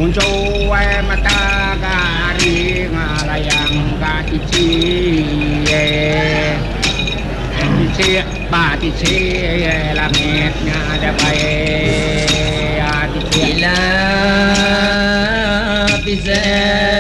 muncul mata garing layang katici batici langitnya ada baik hati ila bisa